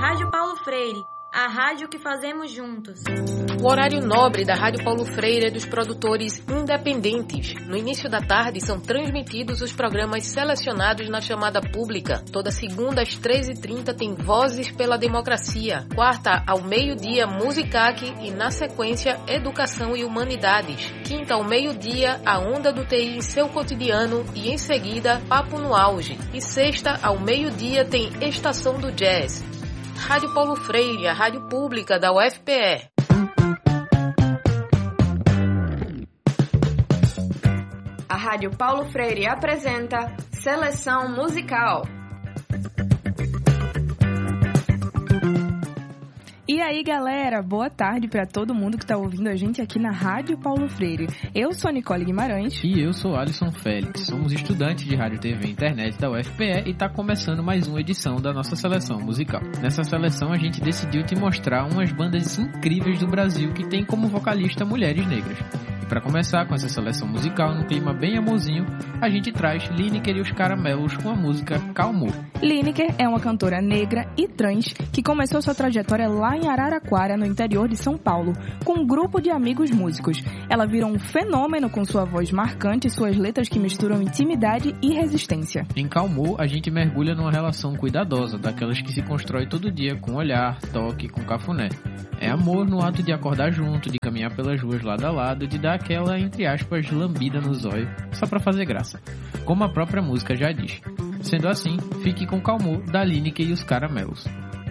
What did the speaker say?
Rádio Paulo Freire, a rádio que fazemos juntos. O horário nobre da Rádio Paulo Freire é dos produtores independentes. No início da tarde são transmitidos os programas selecionados na chamada pública. Toda segunda às 13h30 tem Vozes pela Democracia. Quarta ao meio-dia, Musicac e na sequência Educação e Humanidades. Quinta ao meio-dia, a Onda do TI em seu cotidiano e em seguida Papo no Auge. E sexta ao meio-dia tem Estação do Jazz. Rádio Paulo Freire, a rádio pública da UFPE. A Rádio Paulo Freire apresenta Seleção Musical. E aí, galera, boa tarde para todo mundo que está ouvindo a gente aqui na Rádio Paulo Freire. Eu sou a Nicole Guimarães. E eu sou Alisson Félix. Somos estudantes de Rádio, TV e Internet da UFPE e está começando mais uma edição da nossa seleção musical. Nessa seleção a gente decidiu te mostrar umas bandas incríveis do Brasil que tem como vocalista mulheres negras. E para começar com essa seleção musical, num clima bem amorzinho, a gente traz Lineker e os Caramelos com a música Calmou. Lineker é uma cantora negra e trans que começou sua trajetória lá em Araraquara, no interior de São Paulo, com um grupo de amigos músicos. Ela virou um fenômeno com sua voz marcante e suas letras que misturam intimidade e resistência. Em Calmou, a gente mergulha numa relação cuidadosa, daquelas que se constrói todo dia com olhar, toque, com cafuné. É amor no ato de acordar junto, de caminhar pelas ruas lado a lado, de dar aquela, entre aspas, lambida no zóio, só pra fazer graça, como a própria música já diz. Sendo assim, fique com Calmou, da Lineker e os Caramelos.